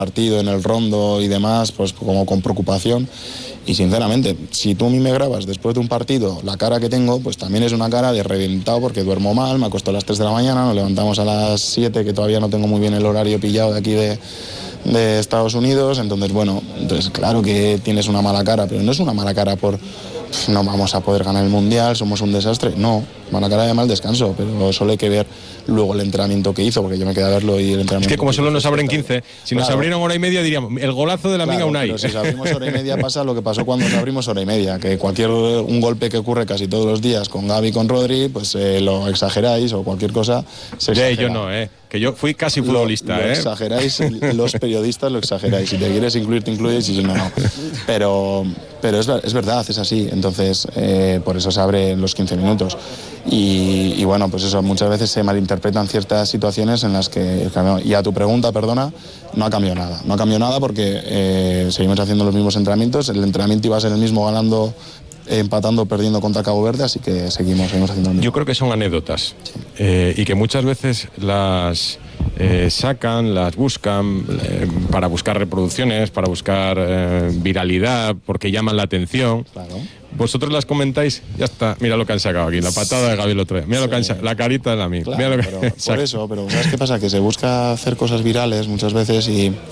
partido en el rondo y demás, pues como con preocupación. Y sinceramente, si tú a mí me grabas después de un partido, la cara que tengo, pues también es una cara de reventado porque duermo mal, me acuesto a las 3 de la mañana, nos levantamos a las 7, que todavía no tengo muy bien el horario pillado de aquí de Estados Unidos. Entonces, bueno, entonces claro que tienes una mala cara, pero no es una mala cara por no vamos a poder ganar el Mundial, somos un desastre. No, mala cara de mal descanso, pero solo hay que ver luego el entrenamiento que hizo, porque yo me quedé a verlo y el entrenamiento... Es que como solo nos abren 15, si nos abrieron hora y media diríamos, el golazo de la amiga Unai. Pero si nos abrimos hora y media pasa lo que pasó cuando nos abrimos hora y media, que un golpe que ocurre casi todos los días con Gavi y con Rodri, pues lo exageráis o cualquier cosa se exagera. Yo no, que yo fui casi futbolista. Lo exageráis, los periodistas lo exageráis. Si te quieres incluir, te incluyes y si no, no. Pero es verdad, es así. Entonces, por eso se abre los 15 minutos. Y bueno, pues eso, muchas veces se malinterpretan ciertas situaciones en las que... Y a tu pregunta, perdona, no ha cambiado nada. No ha cambiado nada porque seguimos haciendo los mismos entrenamientos. El entrenamiento iba a ser el mismo ganando, empatando, perdiendo contra Cabo Verde, así que seguimos haciendo el mismo. Yo creo que son anécdotas, sí. Y que muchas veces las sacan, las buscan para buscar reproducciones, para buscar viralidad, porque llaman la atención. Claro. Vosotros las comentáis, ya está, mira lo que han sacado aquí, la patada de Gavi el otro día, mira lo que han sacado, la carita de la mía. Claro, por eso, pero ¿sabes qué pasa? Que se busca hacer cosas virales muchas veces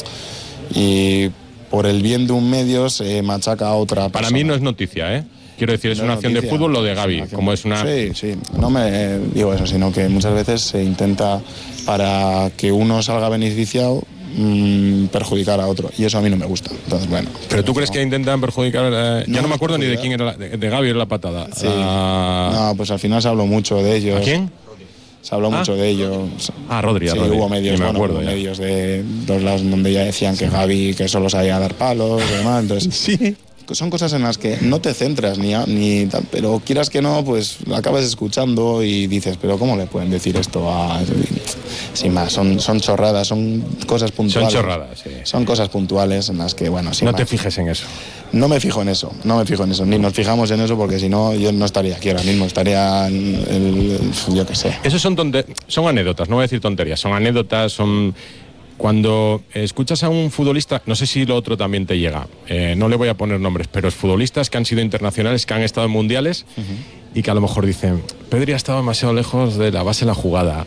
y por el bien de un medio se machaca a otra persona. Para mí no es noticia, Quiero decir, es una acción de fútbol lo de Gavi, como es una... Sí, no me digo eso, sino que muchas veces se intenta, para que uno salga beneficiado, perjudicar a otro, y eso a mí no me gusta. Entonces, bueno. ¿Pero tú crees que intentan perjudicar? Ya no me acuerdo ni de quién era, de Gavi era la patada. Sí. No, pues al final se habló mucho de ellos. ¿A quién? Se habló mucho de ellos. Rodri. Sí, Rodri. hubo medios, medios de dos lados donde ya decían que Gavi, que solo sabía dar palos y demás. Entonces, sí. Son cosas en las que no te centras ni tal, pero quieras que no, pues acabas escuchando y dices, pero ¿cómo le pueden decir esto a...? Sin más, son chorradas, son cosas puntuales. Son chorradas, sí. Son cosas puntuales en las que, bueno, sin No más. te fijes en eso. No me fijo en eso, ni nos fijamos en eso, porque si no, yo no estaría aquí ahora mismo, estaría yo qué sé. Eso son anécdotas, no voy a decir tonterías, son anécdotas, son... Cuando escuchas a un futbolista, no sé si lo otro también te llega, no le voy a poner nombres, pero es futbolistas que han sido internacionales, que han estado en mundiales y que a lo mejor dicen, Pedri ha estado demasiado lejos de la base de la jugada,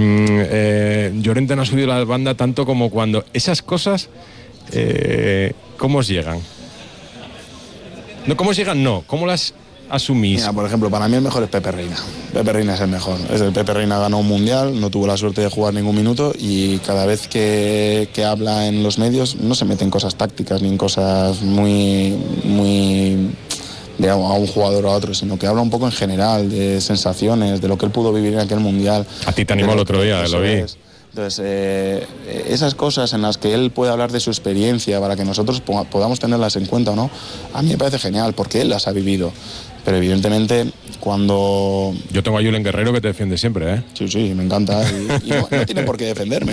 Llorente no ha subido la banda tanto como cuando... Esas cosas, ¿cómo os llegan? No, ¿cómo os llegan? No, ¿cómo las asumís? Mira, por ejemplo, para mí el mejor es Pepe Reina. Pepe Reina es el mejor. Pepe Reina ganó un mundial, no tuvo la suerte de jugar ningún minuto y cada vez que habla en los medios no se mete en cosas tácticas ni en cosas muy de a un jugador o a otro, sino que habla un poco en general de sensaciones, de lo que él pudo vivir en aquel mundial. A ti te animó el otro día, lo vi. Entonces, esas cosas en las que él puede hablar de su experiencia para que nosotros podamos tenerlas en cuenta o no, a mí me parece genial porque él las ha vivido. Pero evidentemente cuando... Yo tengo a Julen Guerrero que te defiende siempre, Sí, me encanta. Y no tiene por qué defenderme,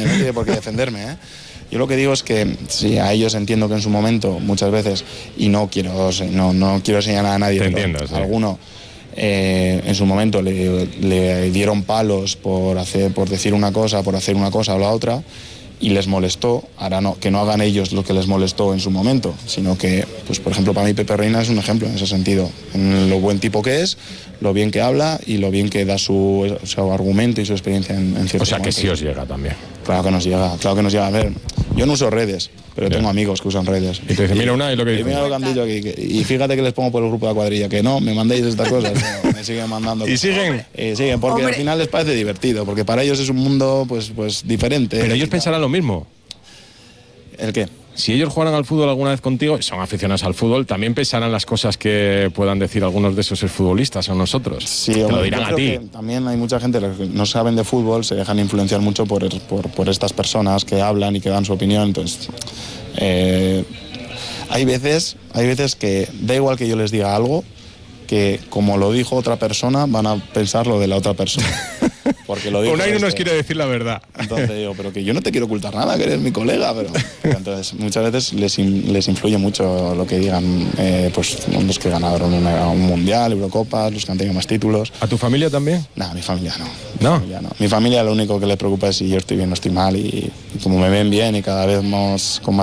Yo lo que digo es que sí, a ellos entiendo que en su momento, muchas veces, y no quiero señalar a nadie, pero sí. Alguno en su momento le dieron palos por decir una cosa, por hacer una cosa o la otra, y les molestó. Ahora no, que no hagan ellos lo que les molestó en su momento, sino que, pues por ejemplo, para mí Pepe Reina es un ejemplo en ese sentido, en lo buen tipo que es, lo bien que habla y lo bien que da su argumento y su experiencia en ciertos O sea, momentos. que sí os llega también. Claro que nos llega. A ver, yo no uso redes, pero tengo amigos que usan redes. Y te dicen, mira una y lo que dice. Mira lo que han dicho aquí. Y fíjate que les pongo por el grupo de la cuadrilla, que no, me mandéis estas cosas. No, me siguen mandando. ¿Y siguen? Siguen, porque al final les parece divertido, porque para ellos es un mundo pues diferente. Pero ellos pensarán lo mismo. ¿El qué? Si ellos jugaran al fútbol alguna vez contigo, son aficionados al fútbol, también pensarán las cosas que puedan decir algunos de esos futbolistas o nosotros. Sí, te lo dirán a ti. También hay mucha gente que no saben de fútbol, se dejan influenciar mucho por estas personas que hablan y que dan su opinión. Entonces, hay veces que da igual que yo les diga algo, que como lo dijo otra persona, van a pensar lo de la otra persona. Porque lo digo. Unai no nos quiere decir la verdad. Entonces digo, pero que yo no te quiero ocultar nada, que eres mi colega. Pero entonces muchas veces les influye mucho lo que digan pues los que ganaron un mundial, Eurocopas, los que han tenido más títulos. ¿A tu familia también? No, mi familia no. ¿No? Mi familia lo único que les preocupa es si yo estoy bien o estoy mal y como me ven bien y cada vez con más